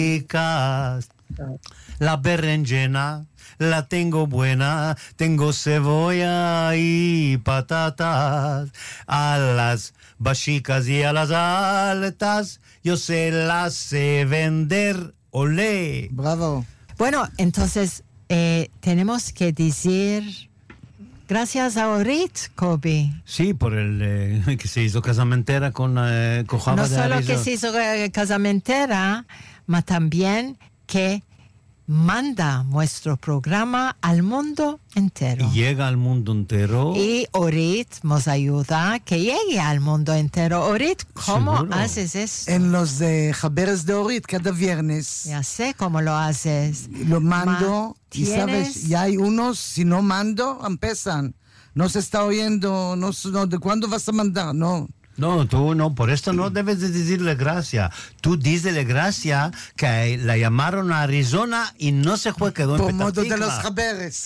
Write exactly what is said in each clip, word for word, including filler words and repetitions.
La berenjena la tengo buena, tengo cebolla y patatas. A las bachicas y a las altas yo se las sé vender. ¡Olé! Bravo. Bueno, entonces eh, tenemos que decir gracias a Orit, Kobe. Sí, por el eh, que se hizo casamentera con eh, Cojaba No de solo Arizona. que se hizo eh, casamentera, mas también que manda nuestro programa al mundo entero. Y llega al mundo entero. Y Orit nos ayuda a que llegue al mundo entero. Orit, ¿cómo Seguro. haces eso? En los de Jaberes de Orit, cada viernes, Ya sé cómo lo haces. lo mando. Ma, Y sabes, ¿tienes? ya hay unos, si no mando, empiezan. No se está oyendo, no, no, ¿de cuándo vas a mandar? No. No, tú no, por esto no debes de decirle gracias. Tú dísele gracias que la llamaron a Arizona y no se fue, quedó en Por modo de Petah los Tikva. Jaberes.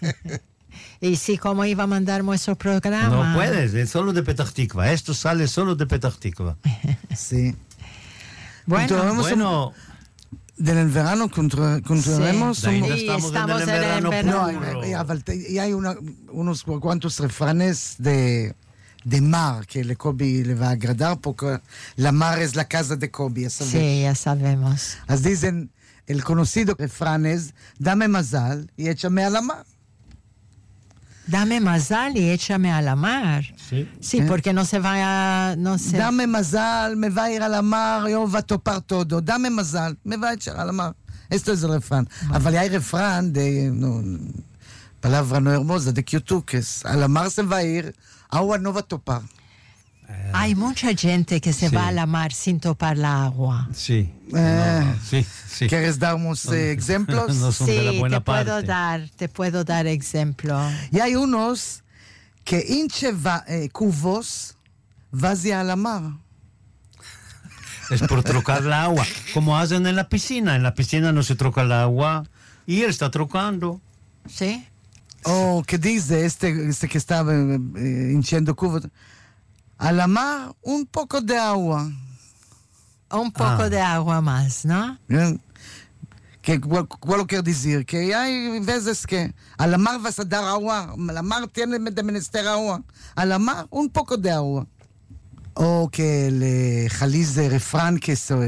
Y sí, ¿cómo iba a mandar nuestro programa? No puedes, es solo de Petah Tikva. Esto sale solo de Petah Tikva. Sí. Bueno, Continuamos Bueno, en el verano, contra- continuaremos. Sí. un- Daí Sí, estamos estamos en en el el verano verano. No, puro. hay, hay- hay- y hay una- unos cuantos refranes de, de mar que le Kobe le va a agradar porque la mar es la casa de Kobe. ya sabes. sí, ya sabemos. As dicen, el conocido refrán es, dame mazal y échame a la mar. Dame mazal y échame a la mar. sí. Sí, ¿Eh? porque no se vaya, no se... Dame mazal, me va a ir a la mar, yo va a topar todo. Dame mazal, me va a echar a la mar. Esto es el refrán. אבל hay refrán de, no, palabra no hermosa, de Kyoto, que es, a la mar se va a ir, agua no va a topar. Hay mucha gente que se Sí. va a la mar sin topar la agua. Sí. Eh, No, sí, sí. ¿Quieres darnos eh, ejemplos? No son de la Sí, buena te puedo parte. dar, te puedo dar ejemplo. Y hay unos que hinche va, eh, cubos vacía a la mar. Es por trocar el agua, como hacen en la piscina. En la piscina no se troca el agua y él está trocando. ¿Sí? O que dice este, este que estaba eh, eh, hinchando cubos, a la mar un poco de agua. Un poco Ah. de agua más, ¿no? ¿Bien? Que, ¿cuál, cuál quiero decir? Que hay veces que a la mar vas a dar agua, la mar tiene de menester agua, a la mar un poco de agua. O que el eh, jaliz de refrán que se